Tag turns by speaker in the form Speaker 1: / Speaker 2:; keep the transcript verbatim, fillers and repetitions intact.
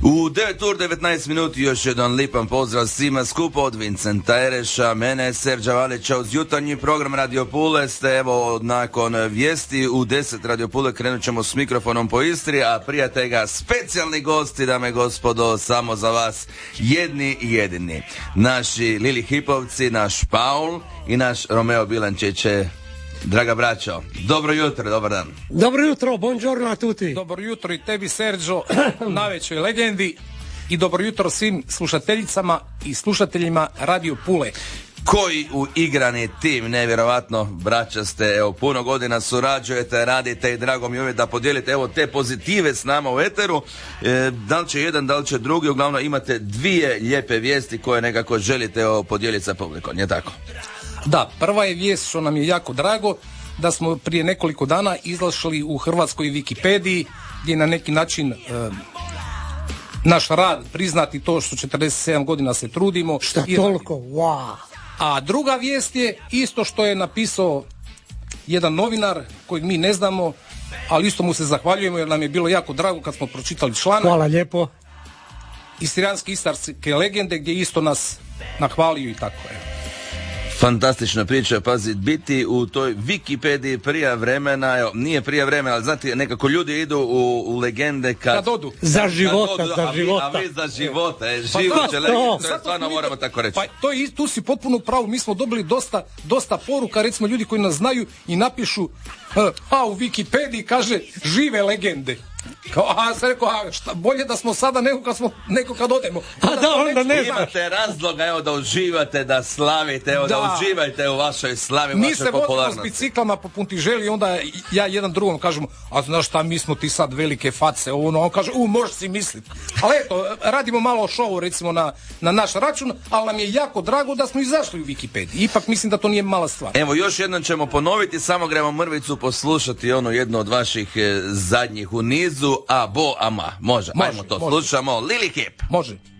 Speaker 1: U devet ur devetnaest minuti još jedan lipan pozdrav svima skupa od Vincenta Ereša, mene Serđa Valića uz jutarnji program Radio Pule. Ste evo nakon vijesti u deset Radio Pule krenut ćemo s mikrofonom po Istri, a prijatelj ga specijalni gosti, dame i gospodo, samo za vas jedni i jedini. Naši Lili Hipovci, naš Paul i naš Romeo Bilančić. Draga braćo, dobro jutro, dobar dan.
Speaker 2: Dobro jutro, buongiorno a tutti.
Speaker 3: Dobro jutro i tebi, Sergio, najvećoj legendi, i dobro jutro svim slušateljicama i slušateljima Radio Pule.
Speaker 1: Koji uigrani tim, nevjerovatno, braća ste, evo, puno godina surađujete, radite i drago mi je uvijek da podijelite evo te pozitive s nama u eteru. E, da li će jedan, da li će drugi, uglavnom imate dvije lijepe vijesti koje nekako želite evo, podijeliti sa publikom, nije tako?
Speaker 3: Da, prva je vijest, što nam je jako drago, da smo prije nekoliko dana izašli u hrvatskoj Wikipediji, gdje na neki način e, naš rad priznati, to što četrdeset sedam godina se trudimo.
Speaker 2: Šta
Speaker 3: i
Speaker 2: toliko, wow.
Speaker 3: A druga vijest je isto što je napisao jedan novinar kojeg mi ne znamo, ali isto mu se zahvaljujemo jer nam je bilo jako drago kad smo pročitali članak.
Speaker 2: Hvala lijepo.
Speaker 3: Istrijanske istarske legende, gdje isto nas nahvalio i tako je.
Speaker 1: Fantastična priča, pazi, biti u toj Wikipediji prije vremena, evo, nije prije vremena, ali znate, nekako ljudi idu u, u legende kad...
Speaker 3: Kad odu.
Speaker 2: Za života,
Speaker 1: odu,
Speaker 2: za
Speaker 1: a
Speaker 2: života.
Speaker 1: Vi, a vi za života, e,
Speaker 3: Pa
Speaker 1: živuće
Speaker 3: to,
Speaker 1: legende,
Speaker 3: to.
Speaker 1: stvarno moramo tako reći.
Speaker 3: Pa to je, tu si potpuno pravo, mi smo dobili dosta, dosta poruka, recimo ljudi koji nas znaju i napišu, a u Wikipediji kaže žive legende. Kao, a sam rekao, a šta, bolje da smo sada nego kad, smo, nego kad odemo.
Speaker 2: A da, onda ne znam.
Speaker 1: Imate razloga, evo, da uživate, da slavite, evo, da, da uživajte u vašoj slavi,
Speaker 3: mi
Speaker 1: vašoj popularnosti.
Speaker 3: Mi se vozimo s biciklama po Puntiželi, onda ja jedan drugom kažemo, a znaš šta, mi smo ti sad velike face, ono, on kaže, u, možeš si misliti. Ali eto, radimo malo šovu, recimo, na, na naš račun, ali nam je jako drago da smo izašli u Wikipediji. Ipak mislim da to nije mala stvar.
Speaker 1: Evo, još jednom ćemo ponoviti, samo gremo mrvicu poslušati ono jedno od vaših e, zadnjih u nizu, a bo, a ma. Može,
Speaker 3: Može,
Speaker 1: ajmo to,
Speaker 3: može.
Speaker 1: slušamo Lili Hip.
Speaker 3: Može.